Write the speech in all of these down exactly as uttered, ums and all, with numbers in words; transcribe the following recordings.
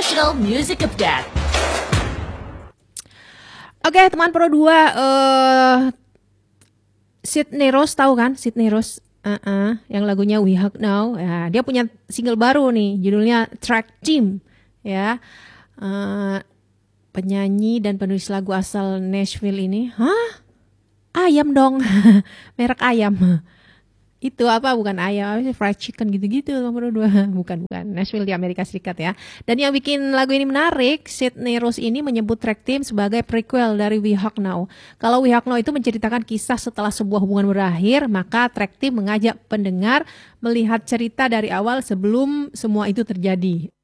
International Music of Death. Oke, okay, teman Pro dua, uh, Sydney Rose tahu kan? Sydney Rose, uh-uh, yang lagunya We Hug Now. Ya, dia punya single baru nih, judulnya Track Team. Ya, uh, penyanyi dan penulis lagu asal Nashville ini, hah? Ayam dong, merek ayam. Itu apa, bukan ayam, fried chicken gitu-gitu nomor dua. Bukan, bukan. Nashville di Amerika Serikat ya. Dan yang bikin lagu ini menarik, Sydney Rose ini menyebut Track Team sebagai prequel dari We Hug Now. Kalau We Hug Now itu menceritakan kisah setelah sebuah hubungan berakhir, maka Track Team mengajak pendengar melihat cerita dari awal sebelum semua itu terjadi.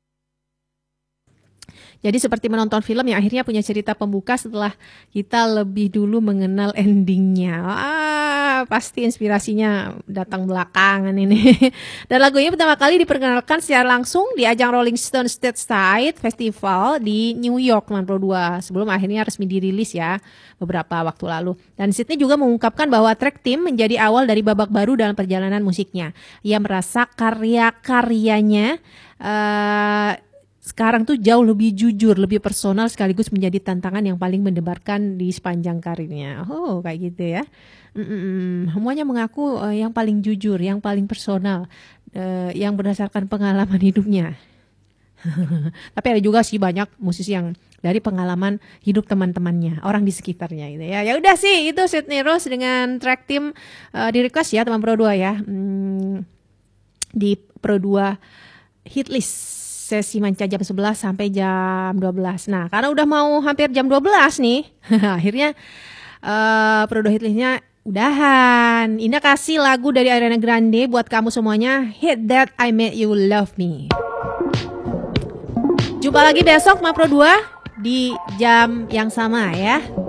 Jadi seperti menonton film yang akhirnya punya cerita pembuka setelah kita lebih dulu mengenal endingnya. Ah, pasti inspirasinya datang belakangan ini. Dan lagu ini pertama kali diperkenalkan secara langsung di ajang Rolling Stone Stateside Festival di New York sembilan puluh dua. Sebelum akhirnya resmi dirilis ya beberapa waktu lalu. Dan Sydney juga mengungkapkan bahwa Track Team menjadi awal dari babak baru dalam perjalanan musiknya. Ia merasa karya-karyanya Uh, sekarang tuh jauh lebih jujur, lebih personal sekaligus menjadi tantangan yang paling mendebarkan di sepanjang karirnya. Oh, kayak gitu ya. Mm-mm. Semuanya mengaku uh, yang paling jujur, yang paling personal, uh, yang berdasarkan pengalaman hidupnya. Tapi ada juga sih banyak musisi yang dari pengalaman hidup teman-temannya, orang di sekitarnya gitu ya. Ya udah sih, itu Sydney Rose dengan Track Team uh, di request ya teman Pro dua ya. Hmm, di Pro dua Hitlist. Sesi manca jam sebelas sampai jam dua belas. Nah, karena udah mau hampir jam dua belas nih, akhirnya uh, Pro dua Hitlistnya udahan. Ina kasih lagu dari Ariana Grande buat kamu semuanya, Hit That I Made You Love Me. Jumpa lagi besok Ma Pro dua di jam yang sama ya.